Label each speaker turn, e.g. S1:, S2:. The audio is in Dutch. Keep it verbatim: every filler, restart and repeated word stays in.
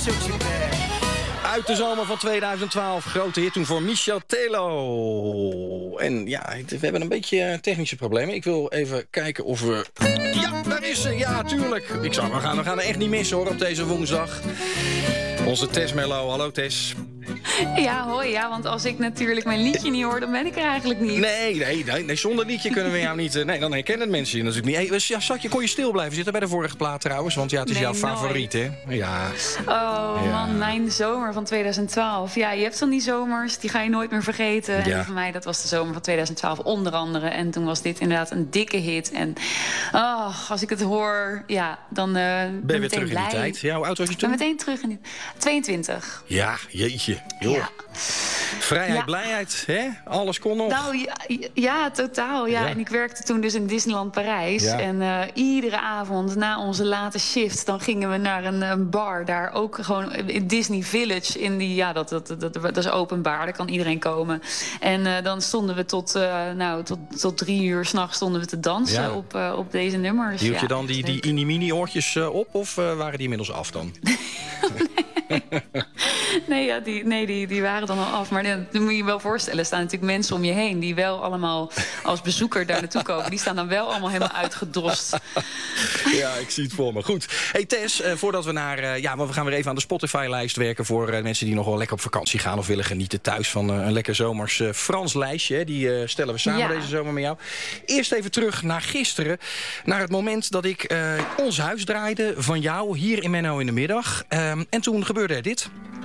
S1: Uit de zomer van tweeduizend twaalf. Grote hit toen voor Michel Telo. En ja, we hebben een beetje technische problemen. Ik wil even kijken of we... Ja, daar is ze. Ja, tuurlijk. Ik zou, we, gaan, we gaan er echt niet missen hoor op deze woensdag. Onze Tess Merlo. Hallo Tess.
S2: Ja, hoi. Ja, want als ik natuurlijk mijn liedje niet hoor, dan ben ik er eigenlijk niet.
S1: Nee, nee, nee, nee zonder liedje kunnen we jou niet... Nee, dan herkennen mensen je natuurlijk niet. Hey, ja, zat je, kon je stil blijven zitten bij de vorige plaat trouwens? Want ja, het is
S2: nee,
S1: jouw favoriet,
S2: nooit.
S1: hè? Ja.
S2: Oh
S1: ja.
S2: man, mijn zomer van tweeduizend twaalf. Ja, je hebt dan die zomers, die ga je nooit meer vergeten. Ja. En die van mij, dat was de zomer van tweeduizend twaalf onder andere. En toen was dit inderdaad een dikke hit. En oh, als ik het hoor, ja, dan uh, ben,
S1: ben je
S2: weer
S1: terug
S2: blij.
S1: in die tijd? Ja, hoe oud was je toen?
S2: Ben meteen terug in die... tweeëntwintig.
S1: Ja, jeetje. Joh.
S2: Ja.
S1: Vrijheid,
S2: ja.
S1: blijheid, hè? Alles kon nog.
S2: Nou, ja, ja totaal. Ja.
S1: Ja.
S2: En ik werkte toen dus in Disneyland Parijs.
S1: Ja.
S2: En uh, iedere avond na onze late shift... dan gingen we naar een, een bar. Daar ook gewoon in Disney Village. In die, ja, dat, dat, dat, dat is openbaar. Daar kan iedereen komen. En uh, dan stonden we tot, uh, nou, tot, tot drie uur 's nachts stonden we te dansen
S1: Ja.
S2: op, uh, op deze nummers.
S1: Hield je
S2: ja,
S1: dan die, die inimini-oortjes uh, op? Of uh, waren die inmiddels af dan?
S2: Nee, ja, die, nee die, die waren dan al af. Maar dan, dan moet je je wel voorstellen, er staan natuurlijk mensen om je heen... die wel allemaal als bezoeker daar naartoe komen. Die staan dan wel allemaal helemaal uitgedost.
S1: Ja, ik zie het voor me. Goed. Hey Tess, uh, voordat we naar... Uh, ja, maar we gaan weer even aan de Spotify-lijst werken... voor uh, mensen die nog wel lekker op vakantie gaan... of willen genieten thuis van uh, een lekker zomers uh, Frans lijstje. Hè. Die uh, stellen we samen
S2: Ja.
S1: deze zomer met jou. Eerst even terug naar gisteren. Naar het moment dat ik uh, Ons Huis draaide van jou... hier in Menno in de Middag. Um, en toen gebeurde er dit...